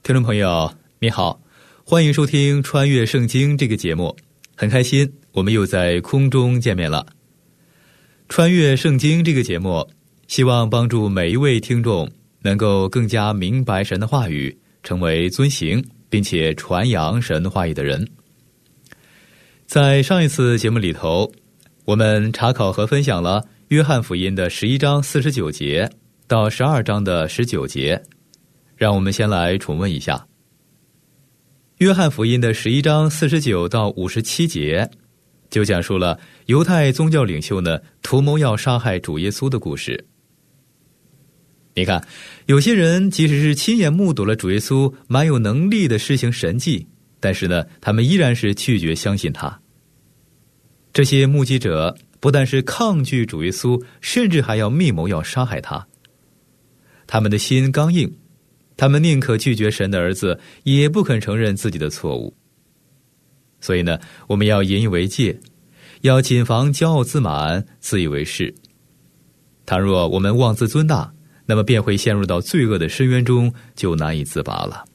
听众朋友你好，欢迎收听穿越圣经这个节目，很开心我们又在空中见面了。穿越圣经这个节目希望帮助每一位听众能够更加明白神的话语，成为遵行并且传扬神话语的人。在上一次节目里头，我们查考和分享了约翰福音的11章49节到12章的19节，让我们先来重温一下。约翰福音的11章49到57节就讲述了犹太宗教领袖呢图谋要杀害主耶稣的故事。你看，有些人即使是亲眼目睹了主耶稣蛮有能力的施行神迹，但是呢，他们依然是拒绝相信他。这些目击者不但是抗拒主耶稣，甚至还要密谋要杀害他。他们的心刚硬，他们宁可拒绝神的儿子，也不肯承认自己的错误。所以呢，我们要引以为戒，要谨防骄傲自满、自以为是。倘若我们妄自尊大，那么便会陷入到罪恶的深渊中，就难以自拔了。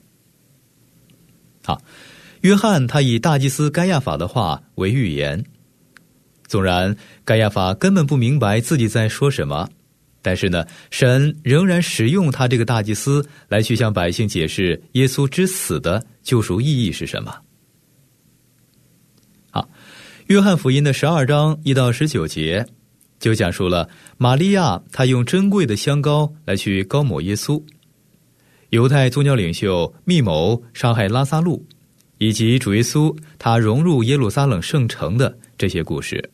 好，约翰他以大祭司该亚法的话为预言。纵然该亚法根本不明白自己在说什么，但是呢，神仍然使用他这个大祭司来去向百姓解释耶稣之死的救赎意义是什么。好，约翰福音的12章1到19节就讲述了玛利亚她用珍贵的香膏来去膏抹耶稣，犹太宗教领袖密谋杀害拉撒路，以及主耶稣他融入耶路撒冷圣城的这些故事。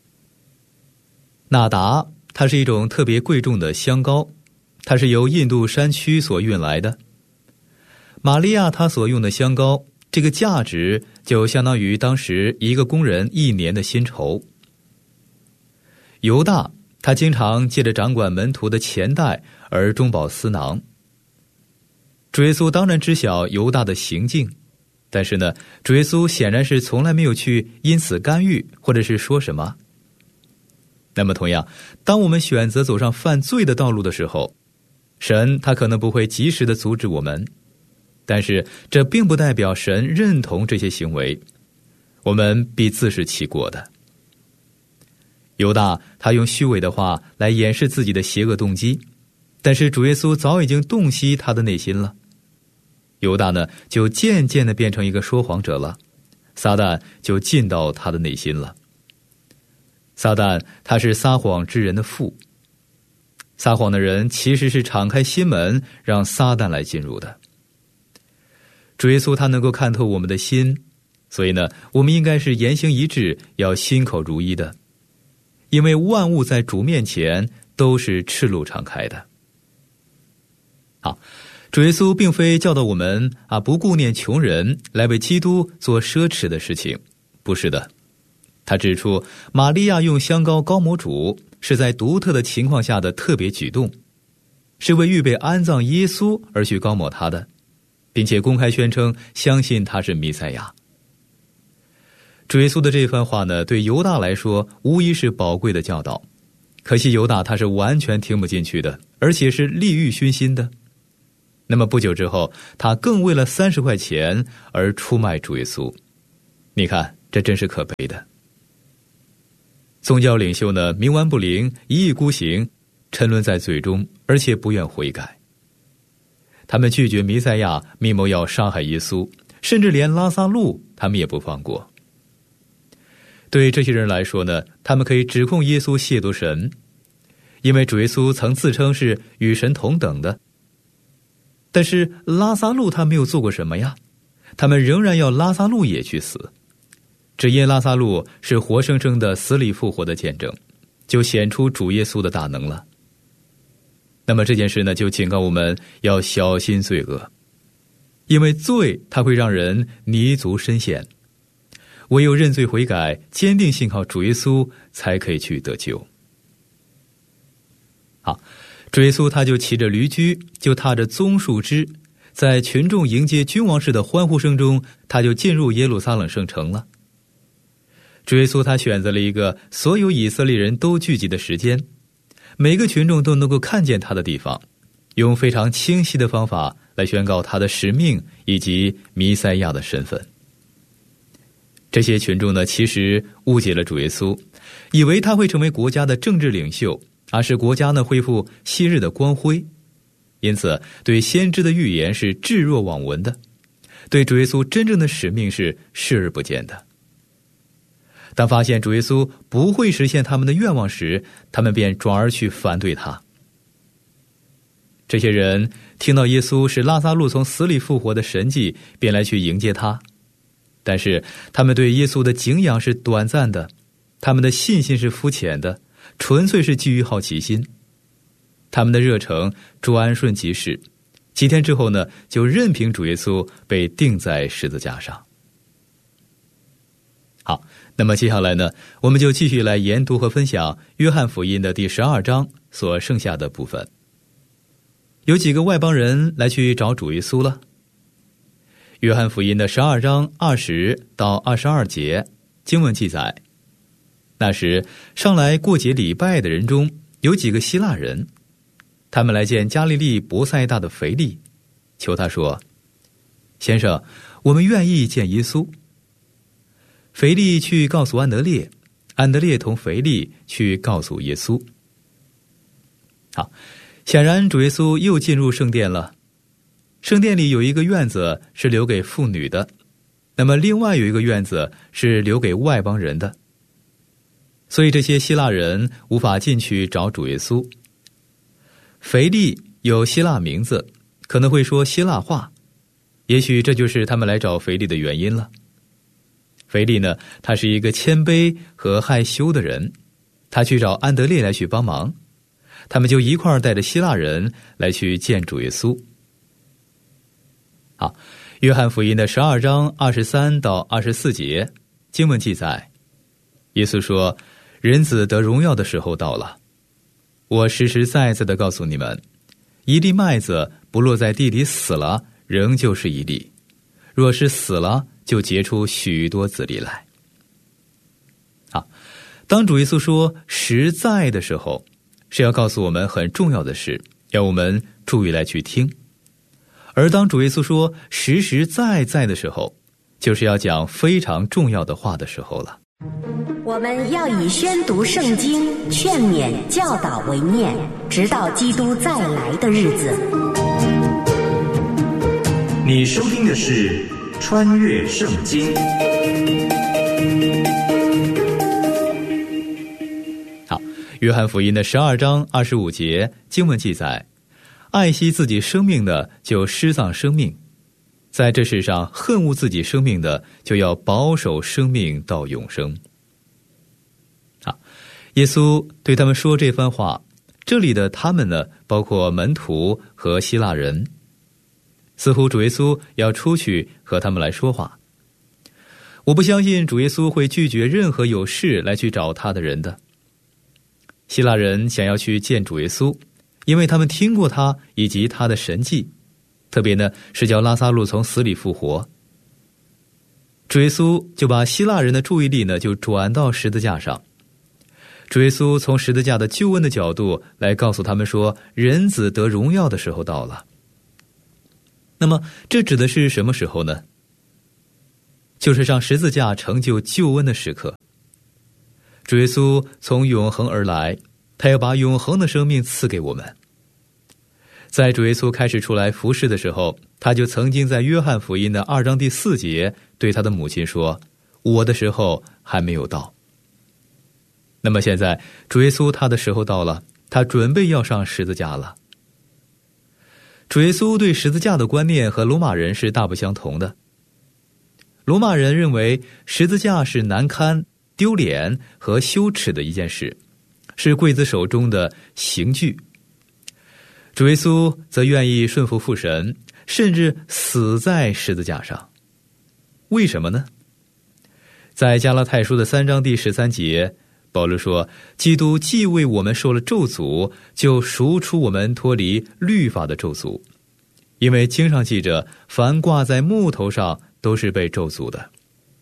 纳达它是一种特别贵重的香膏，它是由印度山区所运来的。玛利亚她所用的香膏，这个价值就相当于当时一个工人1年的薪酬。犹大他经常借着掌管门徒的钱袋而中饱私囊。主耶稣当然知晓犹大的行径，但是呢，主耶稣显然是从来没有去因此干预，或者是说什么。那么同样，当我们选择走上犯罪的道路的时候，神他可能不会及时的阻止我们，但是这并不代表神认同这些行为，我们必自食其果的。犹大他用虚伪的话来掩饰自己的邪恶动机，但是主耶稣早已经洞悉他的内心了。犹大呢，就渐渐地变成一个说谎者了，撒旦就进到他的内心了。撒旦他是撒谎之人的父，撒谎的人其实是敞开心门让撒旦来进入的。主耶稣他能够看透我们的心，所以呢，我们应该是言行一致，要心口如一的，因为万物在主面前都是赤露敞开的。好，主耶稣并非教导我们不顾念穷人来为基督做奢侈的事情，不是的。他指出，玛利亚用香膏膏抹主是在独特的情况下的特别举动，是为预备安葬耶稣而去膏抹他的，并且公开宣称相信他是弥赛亚。主耶稣的这番话呢，对犹大来说无疑是宝贵的教导，可惜犹大他是完全听不进去的，而且是利欲熏心的。那么不久之后，他更为了30块钱而出卖主耶稣。你看，这真是可悲的。宗教领袖呢，冥顽不灵，一意孤行，沉沦在罪中，而且不愿悔改。他们拒绝弥赛亚，密谋要杀害耶稣，甚至连拉撒路他们也不放过。对这些人来说呢，他们可以指控耶稣亵渎神，因为主耶稣曾自称是与神同等的。但是拉撒路他没有做过什么呀，他们仍然要拉撒路也去死。只因拉撒路是活生生的死里复活的见证，就显出主耶稣的大能了。那么这件事呢，就警告我们要小心罪恶，因为罪它会让人泥足深陷，唯有认罪悔改，坚定信靠主耶稣，才可以去得救。好，主耶稣他就骑着驴驹，就踏着棕树枝，在群众迎接君王式的欢呼声中，他就进入耶路撒冷圣城了。主耶稣他选择了一个所有以色列人都聚集的时间，每个群众都能够看见他的地方，用非常清晰的方法来宣告他的使命以及弥赛亚的身份。这些群众呢，其实误解了主耶稣，以为他会成为国家的政治领袖，而使国家呢恢复昔日的光辉，因此对先知的预言是置若罔闻的，对主耶稣真正的使命是视而不见的。当发现主耶稣不会实现他们的愿望时，他们便转而去反对他。这些人听到耶稣使拉撒路从死里复活的神迹，便来去迎接他，但是他们对耶稣的敬仰是短暂的，他们的信心是肤浅的，纯粹是基于好奇心。他们的热诚转瞬即逝，几天之后呢，就任凭主耶稣被钉在十字架上。好，那么接下来呢，我们就继续来研读和分享约翰福音的第12章所剩下的部分。有几个外邦人来去找主耶稣了。约翰福音的12章20到22节经文记载，那时上来过节礼拜的人中有几个希腊人，他们来见加利利伯赛大的腓力，求他说：先生，我们愿意见耶稣。腓力去告诉安德烈，安德烈同腓力去告诉耶稣。好，显然主耶稣又进入圣殿了。圣殿里有一个院子是留给妇女的，那么另外有一个院子是留给外邦人的，所以这些希腊人无法进去找主耶稣。腓力有希腊名字，可能会说希腊话，也许这就是他们来找腓力的原因了。腓力呢，他是一个谦卑和害羞的人，他去找安德烈来去帮忙，他们就一块儿带着希腊人来去见主耶稣。好，约翰福音的12章23到24节经文记载，耶稣说：人子得荣耀的时候到了。我实实在在的告诉你们，一粒麦子不落在地里死了，仍旧是一粒；若是死了，就结出许多子粒来。好，当主耶稣说实在的时候，是要告诉我们很重要的事，要我们注意来去听。而当主耶稣说实实在在的时候，就是要讲非常重要的话的时候了。 我们要以宣读圣经、劝勉、教导为念，直到基督再来的日子。 你收听的是穿越圣经。 好，约翰福音的12章25节经文记载，爱惜自己生命的就失丧生命，在这世上恨恶自己生命的就要保守生命到永生。好，耶稣对他们说这番话，这里的他们呢，包括门徒和希腊人，似乎主耶稣要出去和他们来说话。我不相信主耶稣会拒绝任何有事来去找他的人的。希腊人想要去见主耶稣，因为他们听过他以及他的神迹，特别呢是叫拉撒路从死里复活。主耶稣就把希腊人的注意力呢就转到十字架上。主耶稣从十字架的救恩的角度来告诉他们说，人子得荣耀的时候到了。那么这指的是什么时候呢？就是上十字架成就救恩的时刻。主耶稣从永恒而来，他要把永恒的生命赐给我们。在主耶稣开始出来服侍的时候，他就曾经在约翰福音的2章第4节对他的母亲说，我的时候还没有到。那么现在主耶稣他的时候到了，他准备要上十字架了。主耶稣对十字架的观念和罗马人是大不相同的。罗马人认为十字架是难堪、丢脸和羞耻的一件事，是刽子手中的刑具。主耶稣则愿意顺服父神，甚至死在十字架上。为什么呢？在加拉太书的3章第13节，保罗说，基督既为我们受了咒诅，就赎出我们脱离律法的咒诅，因为经上记着，凡挂在木头上都是被咒诅的。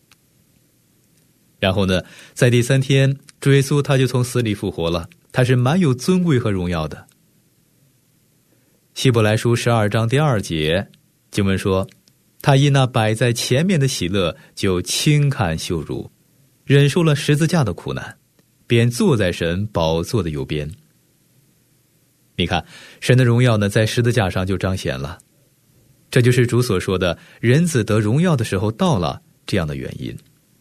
然后呢，在第3天，主耶稣他就从死里复活了，他是满有尊贵和荣耀的。 希伯来书12章第2节，经文说，他因那摆在前面的喜乐，就轻看羞辱，忍受了十字架的苦难，便坐在神宝座的右边。你看，神的荣耀呢，在十字架上就彰显了，这就是主所说的人子得荣耀的时候到了这样的原因。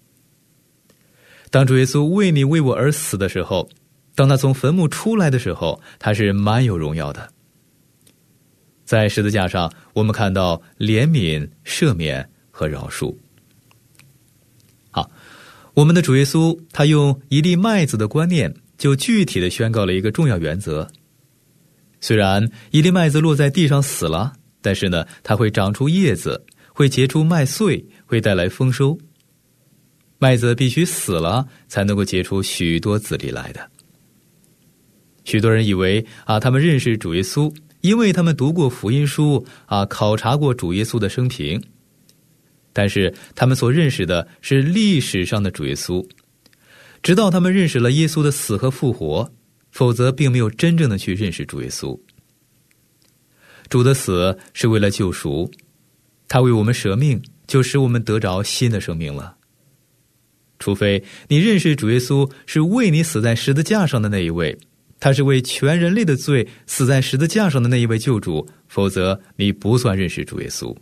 当主耶稣为你为我而死的时候，当他从坟墓出来的时候，他是满有荣耀的。在十字架上，我们看到怜悯、赦免和饶恕。好，我们的主耶稣他用一粒麦子的观念，就具体的宣告了一个重要原则。虽然一粒麦子落在地上死了，但是呢，它会长出叶子，会结出麦穗，会带来丰收。麦子必须死了，才能够结出许多子粒来的。许多人以为他们认识主耶稣，因为他们读过福音书考察过主耶稣的生平。但是他们所认识的是历史上的主耶稣，直到他们认识了耶稣的死和复活，否则并没有真正的去认识主耶稣。主的死是为了救赎，他为我们舍命，就使我们得着新的生命了。除非你认识主耶稣是为你死在十字架上的那一位，他是为全人类的罪死在十字架上的那一位救主，否则你不算认识主耶稣。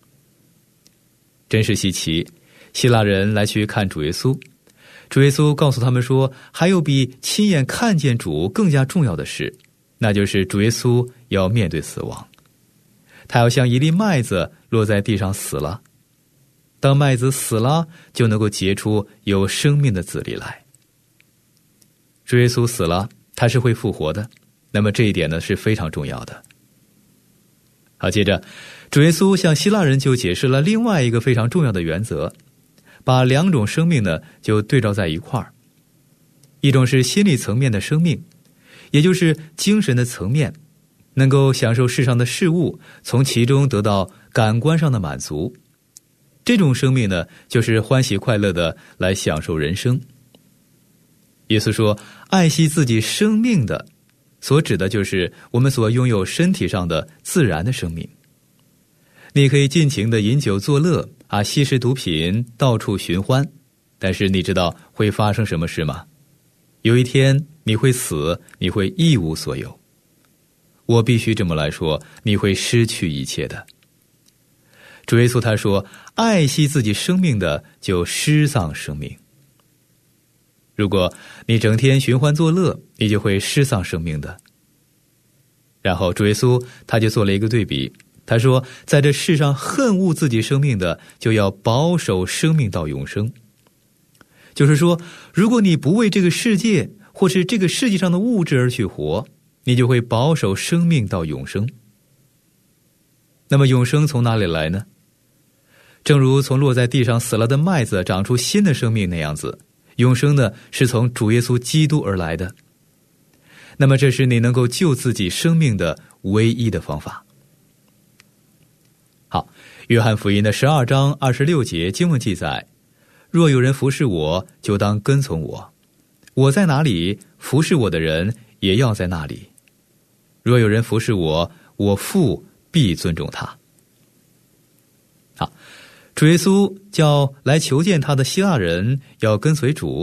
真是稀奇，希腊人来去看主耶稣，主耶稣告诉他们说，还有比亲眼看见主更加重要的事，那就是主耶稣要面对死亡，他要像一粒麦子落在地上死了，当麦子死了，就能够结出有生命的子粒来。主耶稣死了，他是会复活的，那么这一点呢是非常重要的。好，接着主耶稣向希腊人就解释了另外一个非常重要的原则，把两种生命呢就对照在一块儿。一种是心理层面的生命，也就是精神的层面，能够享受世上的事物，从其中得到感官上的满足。这种生命呢，就是欢喜快乐的来享受人生。耶稣说，爱惜自己生命的，所指的就是我们所拥有身体上的自然的生命。你可以尽情的饮酒作乐吸食毒品，到处寻欢，但是你知道会发生什么事吗？有一天你会死，你会一无所有。我必须这么来说，你会失去一切的。主耶稣他说，爱惜自己生命的，就失丧生命。如果你整天寻欢作乐，你就会失丧生命的。然后主耶稣他就做了一个对比，他说，在这世上恨恶自己生命的，就要保守生命到永生。就是说，如果你不为这个世界或是这个世界上的物质而去活，你就会保守生命到永生。那么永生从哪里来呢？正如从落在地上死了的麦子长出新的生命那样子，永生呢是从主耶稣基督而来的。那么这是你能够救自己生命的唯一的方法。好，约翰福音的12章26节经文记载，若有人服侍我，就当跟从我，我在哪里，服侍我的人也要在那里。若有人服侍我，我父必尊重他。好，主耶稣叫来求见他的希腊人要跟随主，